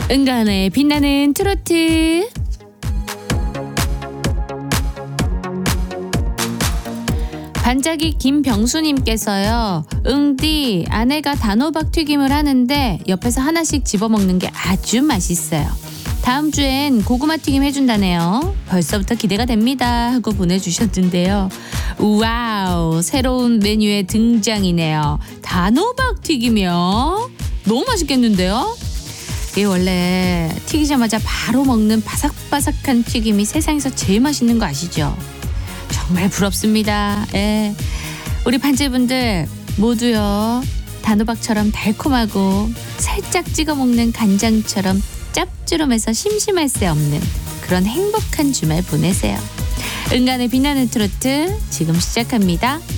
은간의 빛나는 트로트. 반짝이 김병수님께서요. 응디 아내가 단호박 튀김을 하는데 옆에서 하나씩 집어먹는 게 아주 맛있어요. 다음 주엔 고구마 튀김 해준다네요. 벌써부터 기대가 됩니다 하고 보내주셨는데요. 와우, 새로운 메뉴의 등장이네요. 단호박 튀김이요? 너무 맛있겠는데요? 이게 원래 튀기자마자 바로 먹는 바삭바삭한 튀김이 세상에서 제일 맛있는 거 아시죠? 정말 부럽습니다. 예. 우리 반제분들 모두요. 단호박처럼 달콤하고 살짝 찍어 먹는 간장처럼 짭조름해서 심심할 새 없는 그런 행복한 주말 보내세요. 은간의 빛나는 트로트 지금 시작합니다.